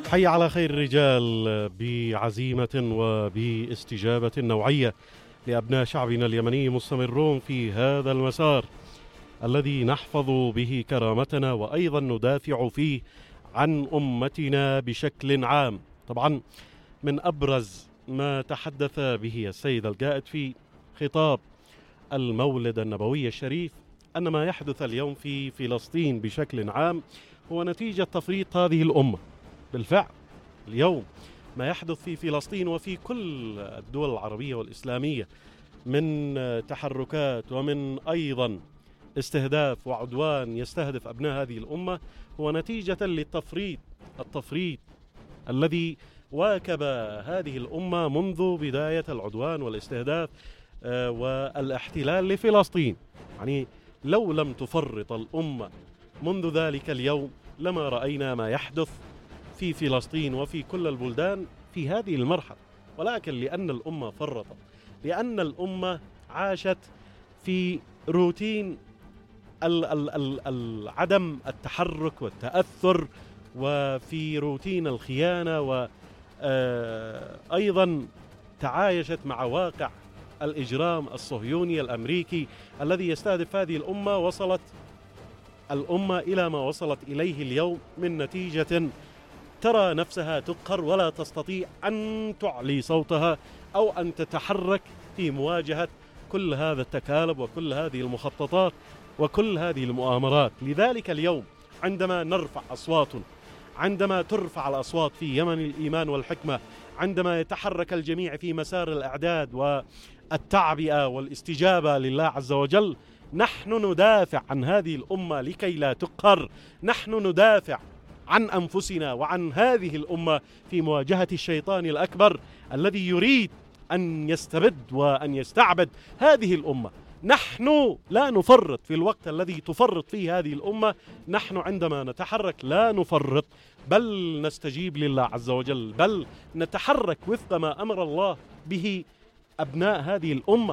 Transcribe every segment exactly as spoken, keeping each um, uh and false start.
حي على خير الرجال بعزيمة وباستجابة نوعية لأبناء شعبنا اليمني مستمرون في هذا المسار الذي نحفظ به كرامتنا وأيضا ندافع فيه عن أمتنا بشكل عام. طبعا من أبرز ما تحدث به السيد القائد في خطاب المولد النبوي الشريف أن ما يحدث اليوم في فلسطين بشكل عام هو نتيجة تفريط هذه الأمة. بالفعل اليوم ما يحدث في فلسطين وفي كل الدول العربية والإسلامية من تحركات ومن أيضا استهداف وعدوان يستهدف أبناء هذه الأمة هو نتيجة للتفريط التفريط الذي واكب هذه الأمة منذ بداية العدوان والاستهداف والاحتلال لفلسطين. يعني لو لم تفرط الأمة منذ ذلك اليوم لما رأينا ما يحدث في فلسطين وفي كل البلدان في هذه المرحلة، ولكن لأن الأمة فرطت، لأن الأمة عاشت في روتين ال ال ال ال عدم التحرك والتأثر وفي روتين الخيانة، وأيضا تعايشت مع واقع الإجرام الصهيوني الأمريكي الذي يستهدف هذه الأمة. وصلت الأمة إلى ما وصلت إليه اليوم من نتيجة ترى نفسها تقهر ولا تستطيع أن تعلي صوتها أو أن تتحرك في مواجهة كل هذا التكالب وكل هذه المخططات وكل هذه المؤامرات. لذلك اليوم عندما نرفع أصواتنا، عندما ترفع الأصوات في يمن الإيمان والحكمة، عندما يتحرك الجميع في مسار الإعداد والتعبئة والاستجابة لله عز وجل، نحن ندافع عن هذه الأمة لكي لا تقهر، نحن ندافع عن أنفسنا وعن هذه الأمة في مواجهة الشيطان الأكبر الذي يريد أن يستبد وأن يستعبد هذه الأمة. نحن لا نفرط في الوقت الذي تفرط فيه هذه الأمة، نحن عندما نتحرك لا نفرط بل نستجيب لله عز وجل، بل نتحرك وفق ما أمر الله به أبناء هذه الأمة.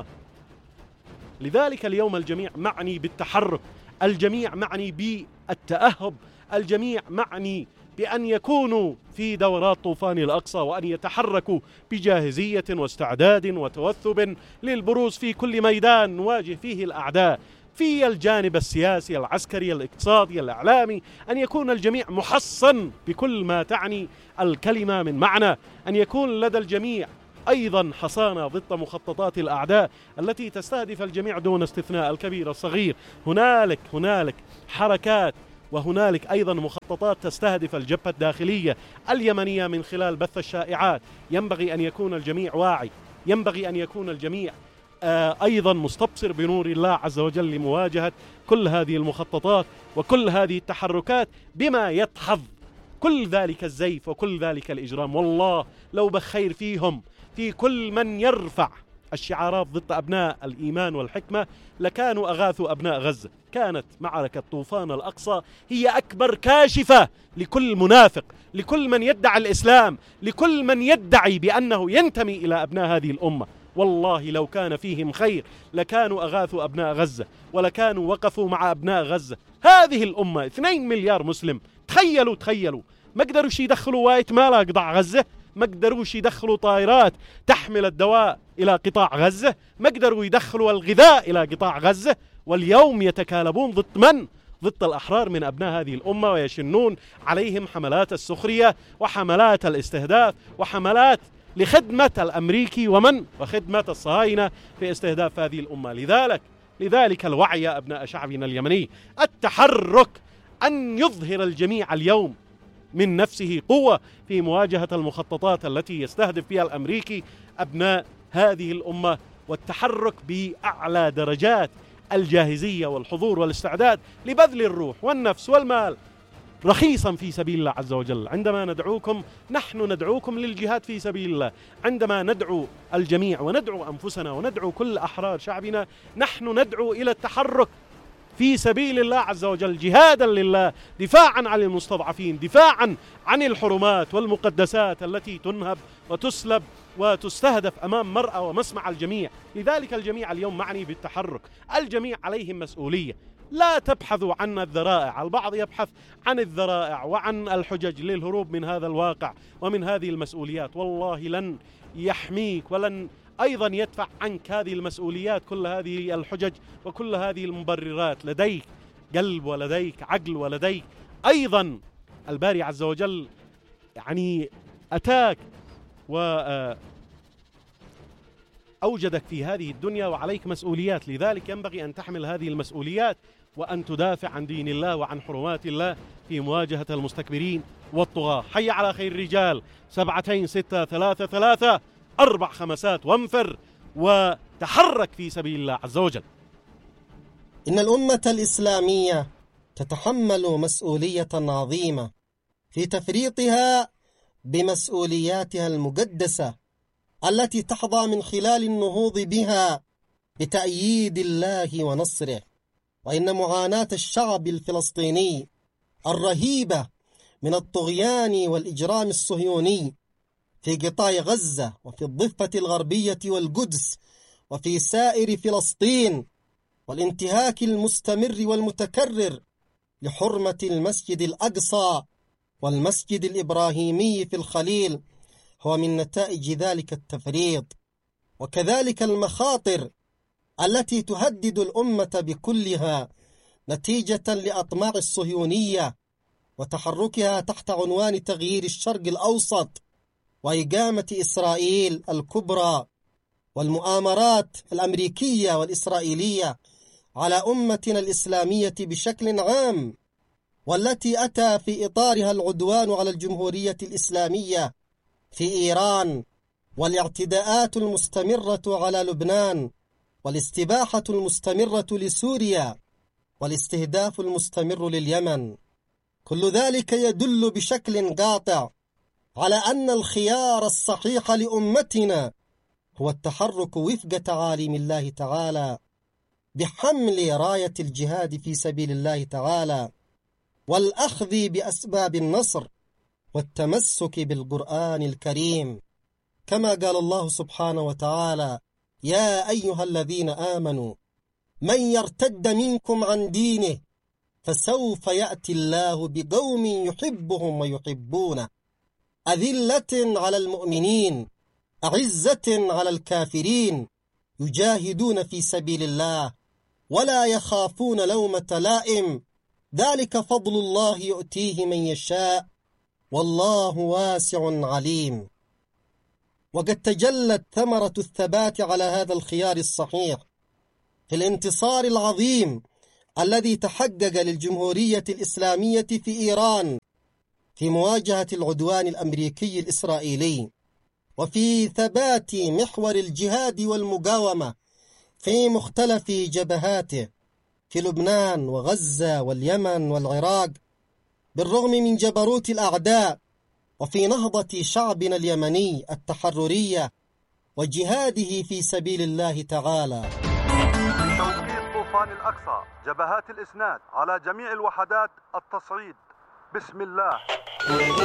لذلك اليوم الجميع معني بالتحرك، الجميع معني بالتأهب، الجميع معني بأن يكونوا في دورات طوفان الأقصى وأن يتحركوا بجاهزية واستعداد وتوثب للبروز في كل ميدان نواجه فيه الأعداء، في الجانب السياسي العسكري الاقتصادي الإعلامي، أن يكون الجميع محصن بكل ما تعني الكلمة من معنى، أن يكون لدى الجميع أيضا حصانة ضد مخططات الأعداء التي تستهدف الجميع دون استثناء، الكبير الصغير. هنالك هنالك حركات وهنالك أيضا مخططات تستهدف الجبهة الداخلية اليمنية من خلال بث الشائعات. ينبغي أن يكون الجميع واعي، ينبغي أن يكون الجميع آه أيضا مستبصر بنور الله عز وجل لمواجهة كل هذه المخططات وكل هذه التحركات بما يدحض كل ذلك الزيف وكل ذلك الإجرام. والله لو بخير فيهم في كل من يرفع الشعارات ضد أبناء الإيمان والحكمة لكانوا أغاثوا أبناء غزة. كانت معركة طوفان الأقصى هي أكبر كاشفة لكل منافق، لكل من يدعي الإسلام، لكل من يدعي بأنه ينتمي إلى أبناء هذه الأمة. والله لو كان فيهم خير لكانوا أغاثوا أبناء غزة ولكانوا وقفوا مع أبناء غزة. هذه الأمة اثنين مليار مسلم، تخيلوا تخيلوا ما قدروش يدخلوا وايت مالا قطاع غزة، ما قدروش يدخلوا طائرات تحمل الدواء إلى قطاع غزة، ما قدروا يدخلوا الغذاء إلى قطاع غزة. واليوم يتكالبون ضد من؟ ضد الأحرار من أبناء هذه الأمة، ويشنون عليهم حملات السخرية وحملات الاستهداف وحملات لخدمة الأمريكي ومن وخدمة الصهاينة في استهداف هذه الأمة. لذلك لذلك الوعي يا أبناء شعبنا اليمني، التحرك، أن يظهر الجميع اليوم من نفسه قوة في مواجهة المخططات التي يستهدف فيها الأمريكي أبناء هذه الأمة، والتحرك بأعلى درجات الجاهزية والحضور والاستعداد لبذل الروح والنفس والمال رخيصا في سبيل الله عز وجل. عندما ندعوكم نحن ندعوكم للجهاد في سبيل الله، عندما ندعو الجميع وندعو أنفسنا وندعو كل أحرار شعبنا نحن ندعو إلى التحرك في سبيل الله عز وجل، جهادا لله، دفاعا عن المستضعفين، دفاعا عن الحرمات والمقدسات التي تنهب وتسلب وتستهدف أمام مرأى ومسمع الجميع. لذلك الجميع اليوم معني بالتحرك، الجميع عليهم مسؤولية، لا تبحثوا عن الذرائع. البعض يبحث عن الذرائع وعن الحجج للهروب من هذا الواقع ومن هذه المسؤوليات. والله لن يحميك ولن أيضا يدفع عنك هذه المسؤوليات، كل هذه الحجج وكل هذه المبررات. لديك قلب ولديك عقل ولديك أيضا الباري عز وجل يعني أتاك وأوجدك في هذه الدنيا وعليك مسؤوليات، لذلك ينبغي أن تحمل هذه المسؤوليات وأن تدافع عن دين الله وعن حرمات الله في مواجهة المستكبرين والطغاة. حي على خير الرجال، سبعتين ستة ثلاثة ثلاثة أربع خمسات، وانفر وتحرك في سبيل الله عز وجل. إن الأمة الإسلامية تتحمل مسؤولية عظيمة في تفريطها بمسؤولياتها المقدسة التي تحظى من خلال النهوض بها بتأييد الله ونصره. وإن معاناة الشعب الفلسطيني الرهيبة من الطغيان والإجرام الصهيوني في قطاع غزة وفي الضفة الغربية والقدس وفي سائر فلسطين، والانتهاك المستمر والمتكرر لحرمة المسجد الأقصى والمسجد الإبراهيمي في الخليل هو من نتائج ذلك التفريط. وكذلك المخاطر التي تهدد الأمة بكلها نتيجة لأطماع الصهيونية وتحركها تحت عنوان تغيير الشرق الأوسط وإقامة إسرائيل الكبرى، والمؤامرات الأمريكية والإسرائيلية على أمتنا الإسلامية بشكل عام، والتي أتى في إطارها العدوان على الجمهورية الإسلامية في إيران، والاعتداءات المستمرة على لبنان، والاستباحة المستمرة لسوريا، والاستهداف المستمر لليمن. كل ذلك يدل بشكل قاطع على أن الخيار الصحيح لأمتنا هو التحرك وفق تعاليم الله تعالى بحمل راية الجهاد في سبيل الله تعالى، والأخذ بأسباب النصر والتمسك بالقرآن الكريم، كما قال الله سبحانه وتعالى: يا أيها الذين آمنوا من يرتد منكم عن دينه فسوف يأتي الله بقوم يحبهم ويحبونه أذلة على المؤمنين أعزة على الكافرين يجاهدون في سبيل الله ولا يخافون لومة لائم ذلك فضل الله يؤتيه من يشاء والله واسع عليم. وقد تجلت ثمرة الثبات على هذا الخيار الصحيح في الانتصار العظيم الذي تحقق للجمهورية الإسلامية في إيران في مواجهة العدوان الأمريكي الإسرائيلي، وفي ثبات محور الجهاد والمقاومة في مختلف جبهاته في لبنان وغزة واليمن والعراق، بالرغم من جبروت الأعداء، وفي نهضة شعبنا اليمني التحررية وجهاده في سبيل الله تعالى. توقيت طوفان الأقصى، جبهات الإسناد على جميع الوحدات التصعيد. بسم الله.